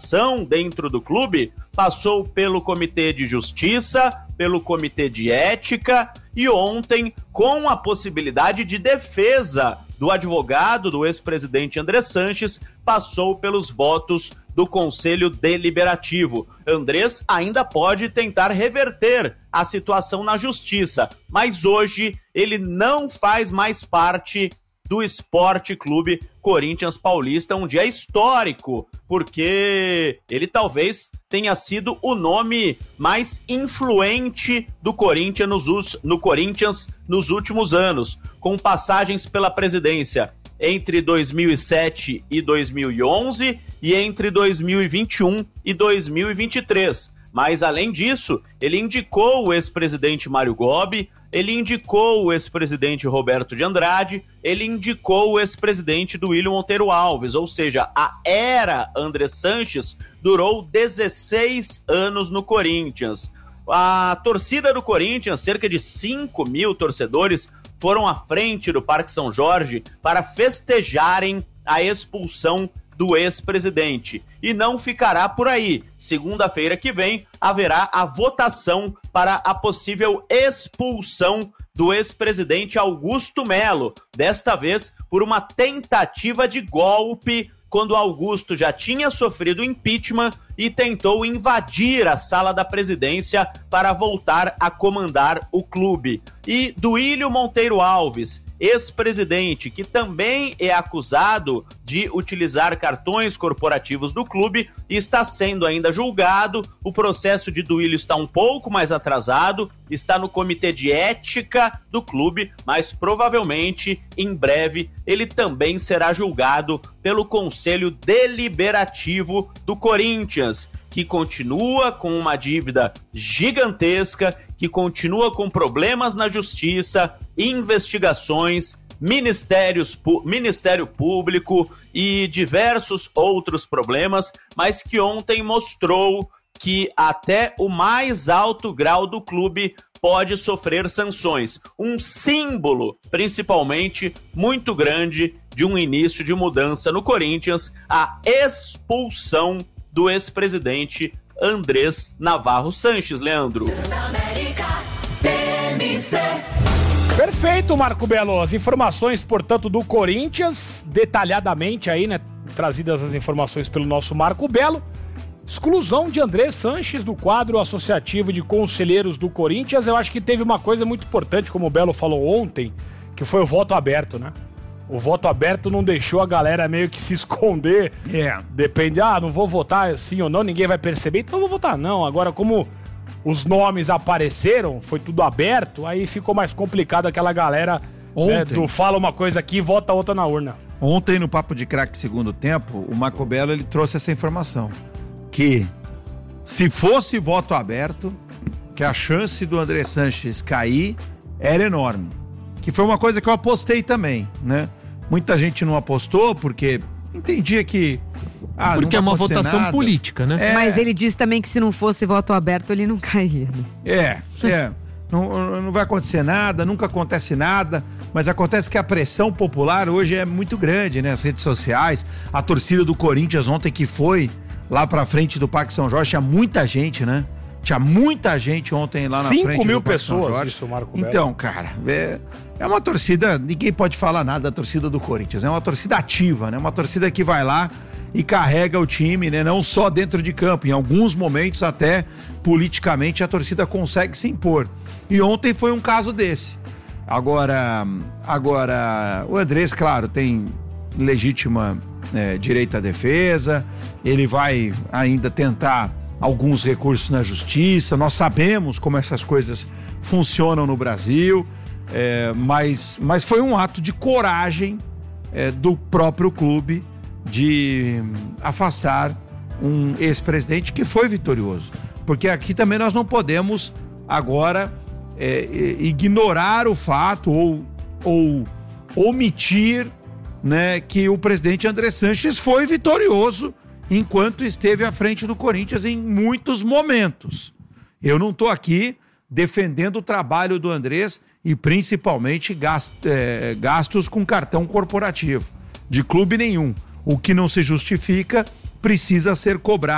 investigação dentro do clube passou pelo Comitê de Justiça, pelo Comitê de Ética e ontem com a possibilidade de defesa do advogado do ex-presidente André Sanches, passou pelos votos do Conselho Deliberativo. Andrés ainda pode tentar reverter a situação na justiça, mas hoje ele não faz mais parte do Esporte Clube Corinthians Paulista, um dia histórico, porque ele talvez tenha sido o nome mais influente do Corinthians nos últimos anos, com passagens pela presidência entre 2007 e 2011 e entre 2021 e 2023. Mas, além disso, ele indicou o ex-presidente Mário Gobi, ele indicou o ex-presidente Roberto de Andrade, ele indicou o ex-presidente Duílio Monteiro Alves, ou seja, a era André Sanches durou 16 anos no Corinthians. A torcida do Corinthians, cerca de 5 mil torcedores, foram à frente do Parque São Jorge para festejarem a expulsão do ex-presidente. E não ficará por aí. Segunda-feira que vem haverá a votação para a possível expulsão do ex-presidente Augusto Melo, desta vez por uma tentativa de golpe, quando Augusto já tinha sofrido impeachment e tentou invadir a sala da presidência para voltar a comandar o clube. E Duílio Monteiro Alves, ex-presidente, que também é acusado de utilizar cartões corporativos do clube, está sendo ainda julgado. O processo de Duílio está um pouco mais atrasado, está no Comitê de Ética do clube, mas provavelmente, em breve, ele também será julgado pelo Conselho Deliberativo do Corinthians, que continua com uma dívida gigantesca, que continua com problemas na justiça, investigações, Ministério Público e diversos outros problemas, mas que ontem mostrou que até o mais alto grau do clube pode sofrer sanções. Um símbolo, principalmente, muito grande de um início de mudança no Corinthians, a expulsão do ex-presidente Andrés Navarro Sanches, Leandro. Perfeito, Marco Belo. As informações, portanto, do Corinthians, detalhadamente aí, né? Trazidas as informações pelo nosso Marco Belo. Exclusão de André Sanches do quadro associativo de conselheiros do Corinthians. Eu acho que teve uma coisa muito importante, como o Belo falou ontem, que foi o voto aberto, né? O voto aberto não deixou a galera meio que se esconder. Depende, não vou votar sim ou não, ninguém vai perceber, então não vou votar não. Agora, como os nomes apareceram, foi tudo aberto, aí ficou mais complicado aquela galera, né, fala uma coisa aqui e vota outra na urna. Ontem, no Papo de Craque Segundo Tempo, o Marco Belo, ele trouxe essa informação, que se fosse voto aberto, que a chance do André Sanches cair era enorme. Que foi uma coisa que eu apostei também, né? Muita gente não apostou porque entendia que... porque é uma votação nada. Política, né? Mas ele disse também que se não fosse voto aberto, ele não caía. Não vai acontecer nada, nunca acontece nada, mas acontece que a pressão popular hoje é muito grande, né? As redes sociais, a torcida do Corinthians ontem que foi lá pra frente do Parque São Jorge, tinha muita gente, né? Tinha muita gente ontem lá na frente do Parque 5 mil São pessoas, Jorge. isso, Marco Belo. Então, cara, é uma torcida, ninguém pode falar nada da torcida do Corinthians, é uma torcida ativa, né? Uma torcida que vai lá e carrega o time, né? Não só dentro de campo, em alguns momentos até politicamente a torcida consegue se impor. E ontem foi um caso desse. Agora o Andrés, claro, tem legítima direito à defesa, ele vai ainda tentar alguns recursos na justiça, nós sabemos como essas coisas funcionam no Brasil, mas foi um ato de coragem do próprio clube de afastar um ex-presidente que foi vitorioso, porque aqui também nós não podemos agora ignorar o fato ou omitir, né, que o presidente André Sanches foi vitorioso enquanto esteve à frente do Corinthians em muitos momentos. Eu não estou aqui defendendo o trabalho do Andrés e principalmente gastos com cartão corporativo, de clube nenhum. O que não se justifica precisa ser cobrado.